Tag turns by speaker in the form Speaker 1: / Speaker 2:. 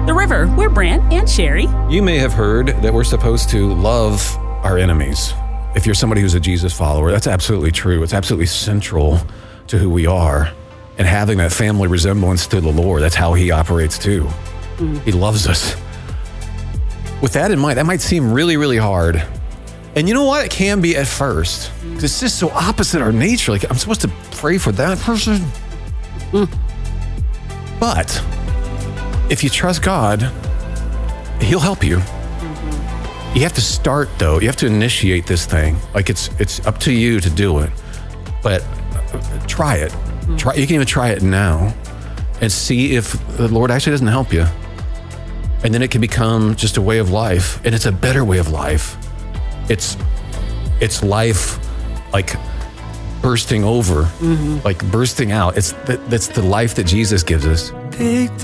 Speaker 1: The River. We're Brant and Sherry.
Speaker 2: You may have heard that we're supposed to love our enemies. If you're somebody who's a Jesus follower, that's absolutely true. It's absolutely central to who we are. And having that family resemblance to the Lord, that's how he operates too. He loves us. With that in mind, that might seem really, really hard. And you know what? It can be at first. It's just so opposite our nature. Like, I'm supposed to pray for that person. But if you trust God, he'll help you. You have to start, though. You have to initiate this thing. Like, it's up to you to do it. But try it. You can even try it now and see if the Lord actually doesn't help you. And then it can become just a way of life. And it's a better way of life. It's life like bursting over, like bursting out. That's the life that Jesus gives us.